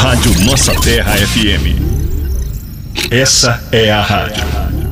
Rádio Nossa Terra FM. Essa é a rádio.